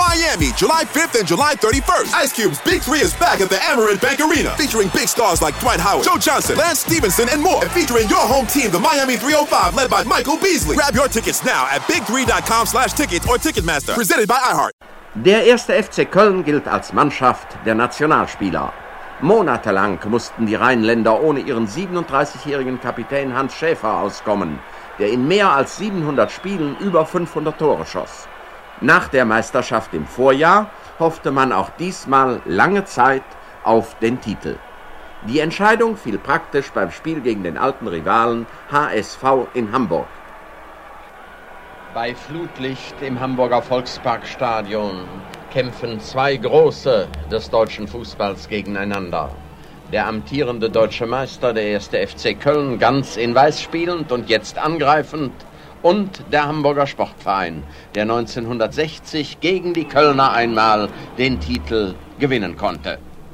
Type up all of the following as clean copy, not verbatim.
Miami, July 5th and July 31st. Ice Cube's Big 3 is back at the Amerant Bank Arena, featuring big stars like Dwight Howard, Joe Johnson, Lance Stevenson, and more. And featuring your home team, the Miami 305, led by Michael Beasley. Grab your tickets now at big3.com/tickets or Ticketmaster. Presented by iHeart. Der erste FC Köln gilt als Mannschaft der Nationalspieler. Monatelang mussten die Rheinländer ohne ihren 37-jährigen Kapitän Hans Schäfer auskommen, der in mehr als 700 Spielen über 500 Tore schoss. Nach der Meisterschaft im Vorjahr hoffte man auch diesmal lange Zeit auf den Titel. Die Entscheidung fiel praktisch beim Spiel gegen den alten Rivalen HSV in Hamburg. Bei Flutlicht im Hamburger Volksparkstadion kämpfen zwei Große des deutschen Fußballs gegeneinander. Der amtierende deutsche Meister, der erste FC Köln, ganz in Weiß spielend und jetzt angreifend, und der Hamburger Sportverein, der 1960 gegen die Kölner einmal den Titel gewinnen konnte.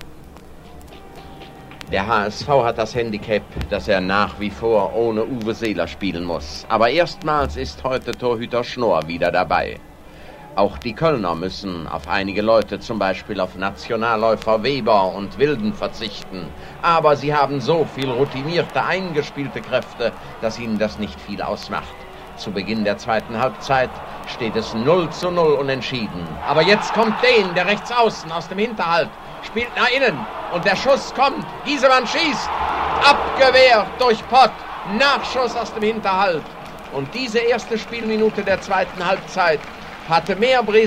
Der HSV hat das Handicap, dass er nach wie vor ohne Uwe Seeler spielen muss. Aber erstmals ist heute Torhüter Schnorr wieder dabei. Auch die Kölner müssen auf einige Leute, zum Beispiel auf Nationalläufer Weber und Wilden, verzichten. Aber sie haben so viel routinierte, eingespielte Kräfte, dass ihnen das nicht viel ausmacht. Zu Beginn der zweiten Halbzeit steht es 0:0 unentschieden. Aber jetzt kommt Dehn, der rechts außen aus dem Hinterhalt, spielt nach innen und der Schuss kommt. Giesemann schießt, abgewehrt durch Pott, Nachschuss aus dem Hinterhalt. Und diese erste Spielminute der zweiten Halbzeit hatte mehr